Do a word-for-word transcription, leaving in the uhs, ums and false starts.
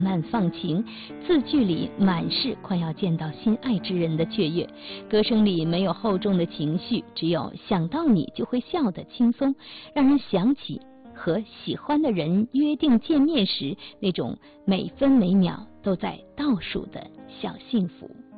慢放情，字句里满是快要见到心爱之人的雀跃，歌声里没有厚重的情绪，只有想到你就会笑得轻松，让人想起和喜欢的人约定见面时那种每分每秒都在倒数的小幸福。